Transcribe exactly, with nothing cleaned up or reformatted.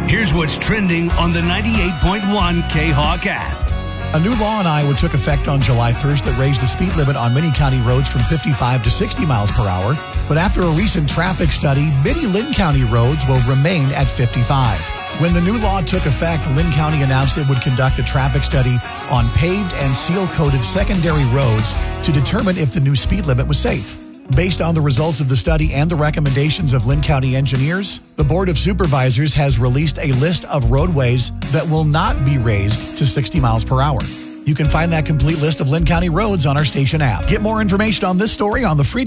Here's what's trending on the ninety-eight point one K-Hawk app. A new law in Iowa took effect on July first that raised the speed limit on many county roads from fifty-five to sixty miles per hour. But after a recent traffic study, many Linn County roads will remain at fifty-five. When the new law took effect, Linn County announced it would conduct a traffic study on paved and seal-coated secondary roads to determine if the new speed limit was safe. Based on the results of the study and the recommendations of Linn County engineers, the Board of Supervisors has released a list of roadways that will not be raised to sixty miles per hour. You can find that complete list of Linn County roads on our station app. Get more information on this story on the free